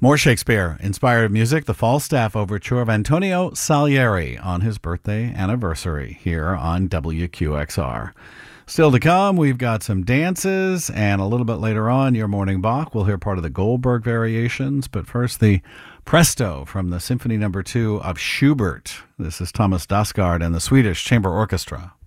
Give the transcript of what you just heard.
More Shakespeare-inspired music, the Falstaff Overture of Antonio Salieri on his birthday anniversary here on WQXR. Still to come, we've got some dances, and a little bit later on, your morning Bach, we'll hear part of the Goldberg variations, but first the Presto from the Symphony No. 2 of Schubert. This is Thomas Dausgaard and the Swedish Chamber Orchestra.